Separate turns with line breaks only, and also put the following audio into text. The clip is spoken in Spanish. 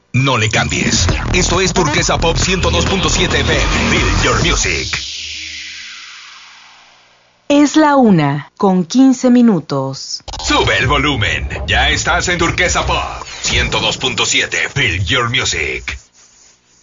No le cambies. Esto es Turquesa Pop 102.7 FM. Feel your music.
Es la 1:15.
Sube el volumen. Ya estás en Turquesa Pop 102.7. Feel your music.